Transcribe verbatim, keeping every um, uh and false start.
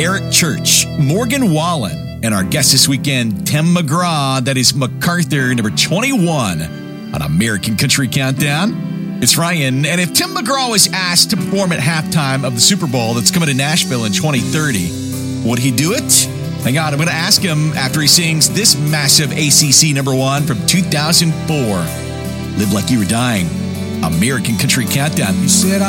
Eric Church, Morgan Wallen, and our guest this weekend, Tim McGraw. That is MacArthur, number twenty-one on American Country Countdown. It's Ryan, and if Tim McGraw was asked to perform at halftime of the Super Bowl that's coming to Nashville in twenty thirty, would he do it? Hang on, I'm going to ask him after he sings this massive A C C number one from two thousand four, Live Like You Were Dying, American Country Countdown. You said